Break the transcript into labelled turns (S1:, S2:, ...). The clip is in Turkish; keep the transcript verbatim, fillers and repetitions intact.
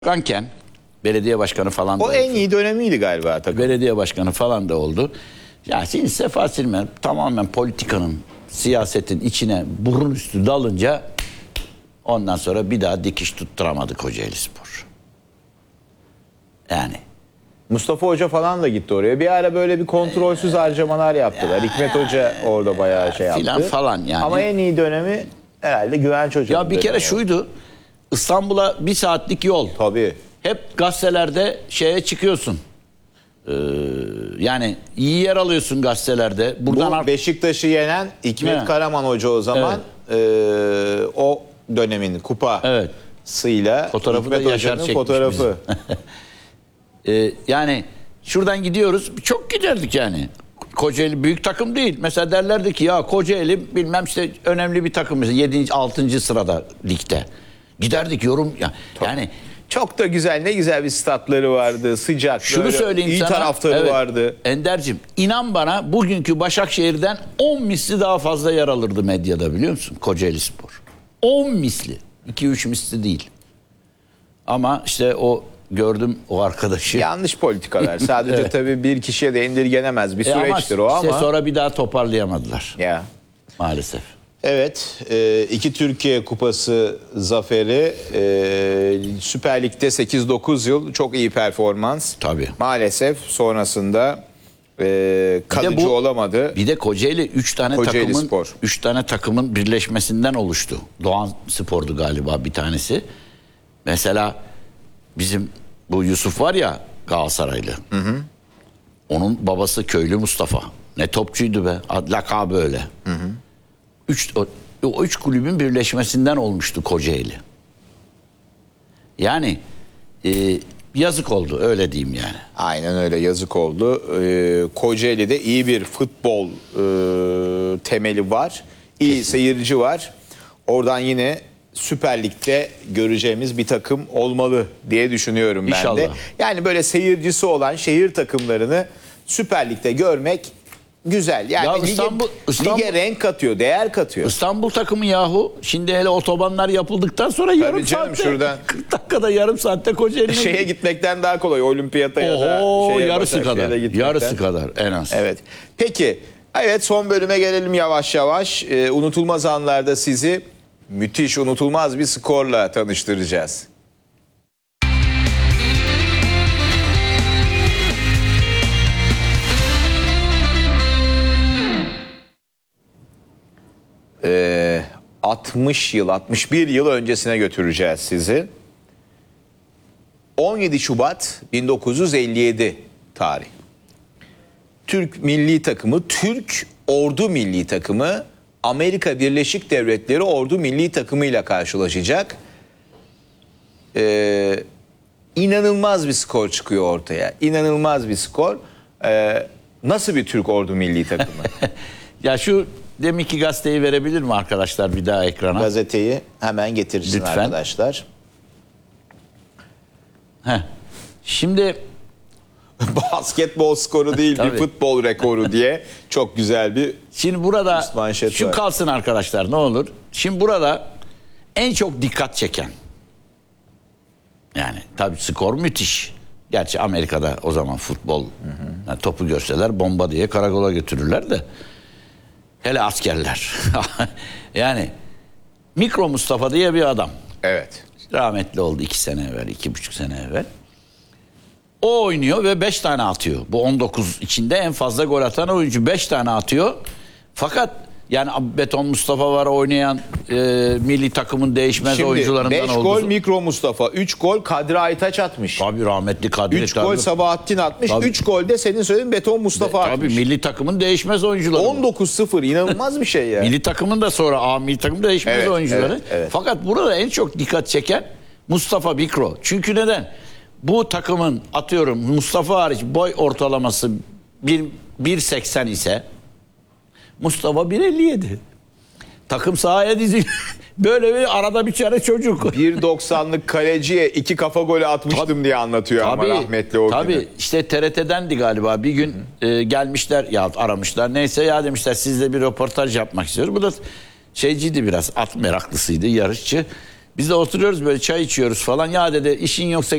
S1: Başkanken, belediye başkanı falan da
S2: O
S1: oldu.
S2: en iyi dönemiydi galiba takım.
S1: Belediye başkanı falan da oldu. Ya şimdi Sefa Silmen tamamen politikanın, siyasetin içine burun üstü dalınca ondan sonra bir daha dikiş tutturamadı Kocaelispor. Yani.
S2: Mustafa Hoca falan da gitti oraya. Bir ara böyle bir kontrolsüz harcamalar yaptılar. Hikmet Hoca orada bayağı şey yaptı.
S1: Filan falan yani.
S2: Ama en iyi dönemi herhalde Güvenç Hoca'nın.
S1: Ya bir kere
S2: dönemi.
S1: şuydu. İstanbul'a bir saatlik yol.
S2: Tabii.
S1: Hep gazetelerde şeye çıkıyorsun. Ee, yani iyi yer alıyorsun gazetelerde. Buradan
S2: Bu
S1: ar-
S2: Beşiktaş'ı yenen Hikmet
S1: Evet.
S2: Karaman Hoca o zaman eee, o dönemin
S1: Evet.
S2: kupasıyla
S1: Fotoğrafı da
S2: Hikmet
S1: Yaşar
S2: Hoca'nın
S1: çekmiş
S2: fotoğrafı.
S1: Ee, yani şuradan gidiyoruz. Çok giderdik yani. Kocaeli büyük takım değil. Mesela derlerdi ki ya Kocaeli bilmem işte önemli bir takım. Mesela yedinci altıncı sırada ligde. Giderdik yorum. Ya, yani
S2: Çok da güzel, ne güzel bir statları vardı, sıcak.
S1: şunu
S2: böyle
S1: söyleyeyim
S2: iyi
S1: sana.
S2: taraftarı
S1: Evet,
S2: vardı.
S1: Ender'cim inan bana bugünkü Başakşehir'den on misli daha fazla yer alırdı medyada biliyor musun? Kocaelispor. on misli. iki üç misli değil. Ama işte o gördüm o arkadaşı.
S2: Yanlış politikalar. Sadece
S1: Evet.
S2: tabii bir kişiye de indirgenemez bir
S1: E ama
S2: süreçtir o
S1: işte
S2: ama.
S1: sonra bir daha toparlayamadılar
S2: Ya.
S1: maalesef.
S2: Evet, e, iki Türkiye Kupası zaferi, e, Süper Lig'de sekiz dokuz yıl çok iyi performans.
S1: Tabii.
S2: Maalesef sonrasında e, kalıcı
S1: bu-
S2: olamadı.
S1: Bir de Kocaeli üç tane
S2: Kocaeli
S1: takımın
S2: Spor.
S1: üç tane takımın birleşmesinden oluştu. Doğan Spor'du galiba bir tanesi. Mesela bizim bu Yusuf var ya Galatasaraylı. Hı hı. Onun babası Köylü Mustafa. Ne topçuydu be. Ad- Lakabı öyle. Hı hı. Üç, o, o üç kulübün birleşmesinden olmuştu Kocaeli. Yani e, yazık oldu öyle diyeyim yani.
S2: Aynen öyle, yazık oldu. E, Kocaeli'de iyi bir futbol e, temeli var. İyi seyirci var. Oradan yine Süper Lig'de göreceğimiz bir takım olmalı diye düşünüyorum ben
S1: İnşallah.
S2: de. Yani böyle seyircisi olan şehir takımlarını Süper Lig'de görmek güzel. Yani
S1: Ya
S2: lige,
S1: İstanbul- İstanbul-
S2: lige renk katıyor, değer katıyor.
S1: İstanbul takımı yahu. Şimdi hele otobanlar yapıldıktan sonra yarım
S2: canım,
S1: saatte.
S2: şuradan-
S1: kırk dakikada yarım saatte Kocaeli'ne.
S2: Şeye gitmekten daha kolay, olimpiyata ya da
S1: Oho,
S2: şeye,
S1: yarısı
S2: Başakşehir'e
S1: kadar.
S2: gitmekten.
S1: Yarısı kadar en az.
S2: Evet. Peki. Evet, son bölüme gelelim yavaş yavaş. Ee, unutulmaz anlarda sizi müthiş, unutulmaz bir skorla tanıştıracağız. Ee, altmış yıl, altmış bir yıl öncesine götüreceğiz sizi. on yedi Şubat bin dokuz yüz elli yedi tarih. Türk milli takımı, Türk ordu milli takımı Amerika Birleşik Devletleri ordu milli takımıyla karşılaşacak. Ee, inanılmaz bir skor çıkıyor ortaya. İnanılmaz bir skor. Ee, nasıl bir Türk ordu milli takımı?
S1: Ya şu deminki gazeteyi verebilir mi arkadaşlar bir daha ekrana?
S2: Gazeteyi hemen getirsin
S1: Lütfen.
S2: arkadaşlar.
S1: Heh. Şimdi
S2: Basketbol skoru değil, bir
S1: Tabii.
S2: futbol rekoru diye çok güzel bir...
S1: Şimdi burada
S2: Üst manşet
S1: şu
S2: var.
S1: kalsın arkadaşlar ne olur. Şimdi burada en çok dikkat çeken yani tabii skor müthiş. Gerçi Amerika'da o zaman futbol yani topu görseler bomba diye karakola götürürler de. Hele askerler. Yani Mikro Mustafa diye bir adam.
S2: Evet.
S1: Rahmetli oldu iki sene evvel, iki buçuk sene evvel. O oynuyor ve beş tane atıyor. Bu on dokuz içinde en fazla gol atan oyuncu beş tane atıyor. Fakat yani Beton Mustafa var oynayan e, milli takımın değişmez
S2: Şimdi
S1: oyuncularından
S2: beş
S1: oldu.
S2: gol Mikro Mustafa, üç gol Kadri Aytaç atmış.
S1: Tabii rahmetli Kadri.
S2: üç
S1: tabii.
S2: gol Sabahattin atmış,
S1: Tabii.
S2: üç gol de senin söylediğin Beton Mustafa
S1: Tabii
S2: atmış.
S1: milli takımın değişmez oyuncuları.
S2: on dokuz sıfır inanılmaz bir şey ya.
S1: Milli takımın da sonra A milli takımın değişmez
S2: Evet,
S1: oyuncuları.
S2: evet, evet.
S1: Fakat burada en çok dikkat çeken Mustafa Mikro. Çünkü neden? Bu takımın atıyorum Mustafa hariç boy ortalaması bir seksen ise Mustafa bir elli yedi. Takım sahaya diziliyor. Böyle bir arada bir tane çocuk.
S2: bir doksanlık kaleciye iki kafa golü atmıştım
S1: Tabii.
S2: diye anlatıyor ama rahmetli o
S1: Tabii
S2: günü.
S1: işte T R T'dendi galiba bir gün e, gelmişler ya aramışlar neyse ya demişler sizle bir röportaj yapmak istiyoruz. Bu da şeyciydi biraz at meraklısıydı yarışçı. Biz de oturuyoruz böyle çay içiyoruz falan. Ya dedi işin yoksa